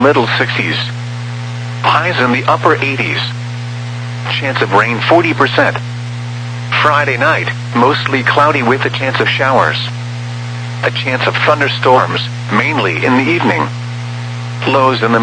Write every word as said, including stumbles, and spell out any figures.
middle sixties. Highs in the upper eighties. Chance of rain forty percent. Friday night, mostly cloudy with a chance of showers. A chance of thunderstorms, mainly in the evening. Lows in the